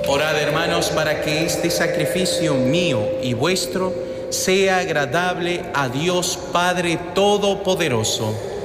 Orad, hermanos, para que este sacrificio mío y vuestro sea agradable a Dios Padre Todopoderoso.